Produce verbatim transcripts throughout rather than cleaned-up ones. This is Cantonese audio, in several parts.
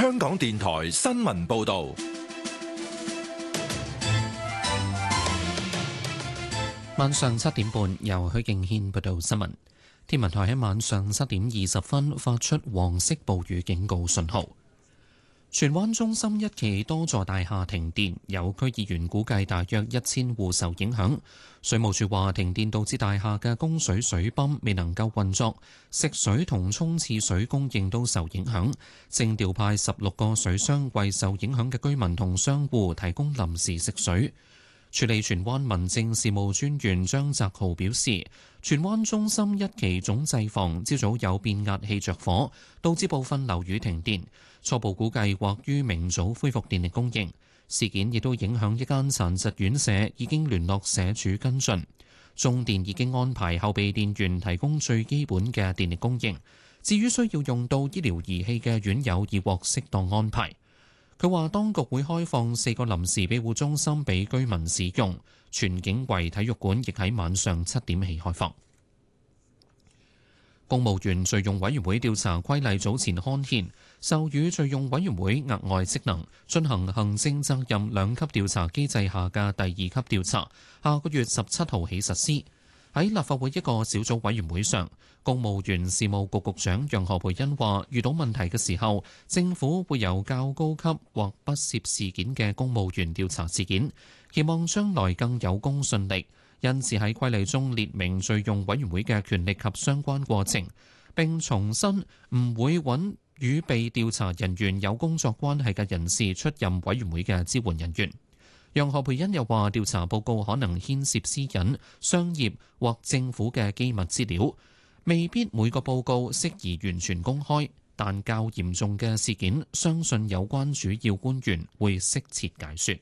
香港電台新聞報道。 晚上七點半，由許敬軒報道新聞。天文台喺晚上七點二十分發出黃色暴雨警告信號。荃灣中心一期多座大廈停電，有區議員估計大約一千戶受影響。水務署話，停電導致大廈嘅供水水泵未能夠運作，食水同沖廁水供應都受影響。正調派十六個水箱為受影響嘅居民同商戶提供臨時食水。處理荃灣民政事務專員張澤豪表示，荃灣中心一期總掣房朝早有變壓器着火，導致部分樓宇停電。初步估計或於明早恢復電力供應。事件亦都影響一間殘疾院舍，已經聯絡社署跟進。中電已經安排後備電源提供最基本嘅電力供應。至於需要用到醫療儀器嘅院友，已獲適當安排。佢話，當局會開放四個臨時庇護中心俾居民使用，荃景圍體育館亦喺晚上七點起開放。公務員敘用委員會調查規例早前刊憲，授予敘用委員會額外職能，進行行政責任兩級調查機制下嘅第二級調查，下個月十七號起實施。喺立法會一個小組委員會上，公務員事務局局長楊何蓓茵話，遇到問題嘅時候，政府會由較高級或不涉事件嘅公務員調查事件，期望將來更有公信力。因此喺規例中列明敘用委員會嘅權力及相關過程，並重申唔會揾與被調查人員有工作關係嘅人士出任委員會嘅支援人員。楊何蓓茵又話，調查報告可能牽涉私隱、商業或政府嘅機密資料，未必每個報告適宜完全公開，但較嚴重嘅事件，相信有關主要官員會適切解說。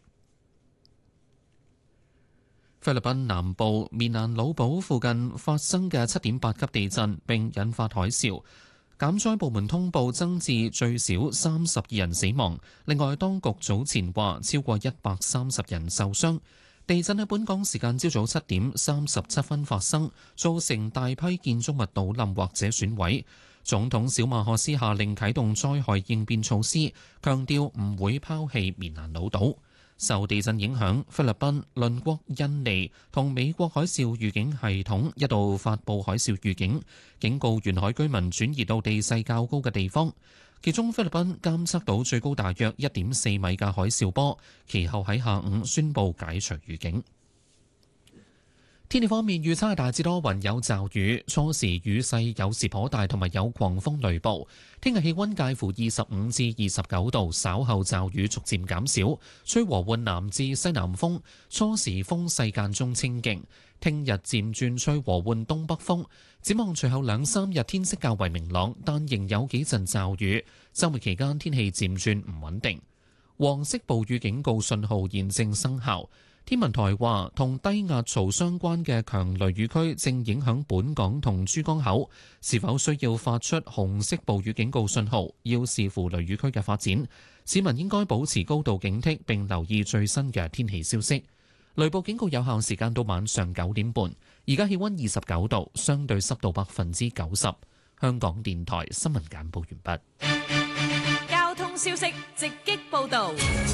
菲律賓南部棉蘭老堡附近發生嘅七點八級地震並引發海嘯，減災部門通報增至最少三十二人死亡。另外，當局早前話超過一百三十人受傷。地震喺本港時間朝早七點三十七分發生，造成大批建築物倒冧或者損毀。總統小馬可斯下令啟動災害應變措施，強調唔會拋棄棉蘭老島。受地震影響，菲律賓、鄰國印尼同美國海嘯預警系統一度發布海嘯預警，警告沿海居民轉移到地勢較高嘅地方。其中菲律賓監測到最高大約一點四米嘅海嘯波，其後喺下午宣布解除預警。天氣方面，預測係大致多雲有驟雨，初時雨勢有時頗大，同埋有狂風雷暴。聽日氣溫介乎二十五至二十九度，稍後驟雨逐漸減少，吹和緩南至西南風，初時風勢間中清勁。聽日漸轉吹和緩東北風。展望隨後兩三日天色較為明朗，但仍有幾陣驟雨。週末期間天氣漸轉唔穩定。黃色暴雨警告信號現正生效。天文台話，同低壓槽相關嘅強雷雨區正影響本港同珠江口，是否需要發出紅色暴雨警告信號，要視乎雷雨區嘅發展。市民應該保持高度警惕，並留意最新嘅天氣消息。雷暴警告有效時間到晚上九點半。而家氣溫二十九度，相對濕度百分之九十。香港電台新聞簡報完畢。 交通消息直擊報道。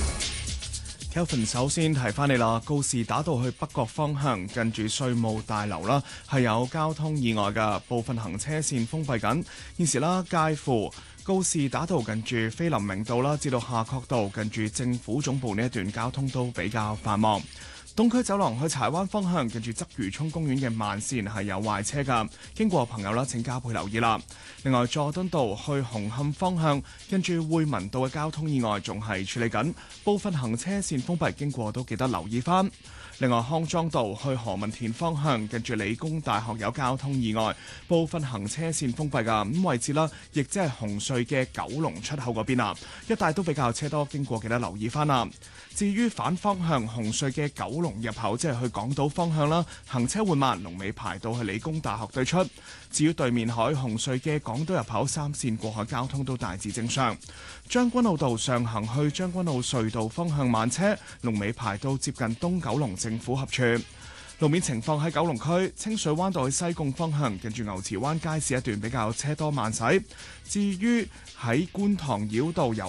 Kelvin 首先提翻你啦，告士打道去北角方向近住稅務大樓啦，係有交通意外嘅，部分行車線封閉緊。現時啦，介乎告士打道近住菲林明道啦，至到夏慤道近住政府總部呢一段交通都比較繁忙。東區走廊去柴灣方向近住鰂魚涌公園嘅慢線係有壞車㗎，經過朋友啦請加倍留意啦。另外，佐敦道去紅磡方向近住匯民道嘅交通意外仲係處理緊，部分行車線封閉，經過都記得留意返。另外，康莊道去何文田方向近住理工大學有交通意外，部分行車線封閉㗎，咁位置啦，亦即係紅隧嘅九龍出口嗰邊啊，一帶都比較車多，經過記得留意返啦。至於反方向紅隧嘅九龍入口，即係去港島方向啦，行車緩慢，龍尾排到去理工大學對出。至於對面海紅隧嘅港島入口三線過海交通都大致正常。將軍澳道上行去將軍澳隧道方向慢車，龍尾排到接近東九龍政府合署。路面情況喺九龍區清水灣道去西貢方向，近住牛池灣街市一段比較車多慢駛。至於喺觀塘繞道由